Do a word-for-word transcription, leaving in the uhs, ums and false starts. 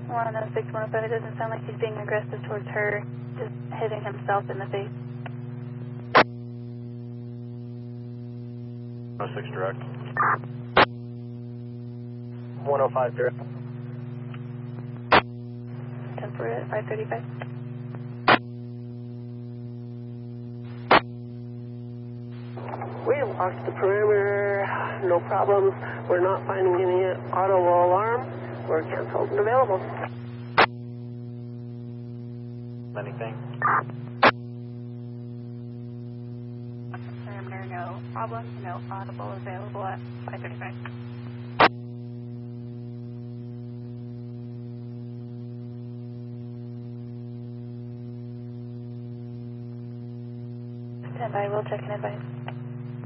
one oh six, one oh seven, it doesn't sound like he's being aggressive towards her, just hitting himself in the face. one oh six direct. one oh five direct. Temperate at five thirty-five. We have walked the perimeter, no problems. We're not finding any auto alarm. We're canceled and available. Anything? Perimeter, no problems, no audible available at five thirty-five. Stand by, we'll check and advise.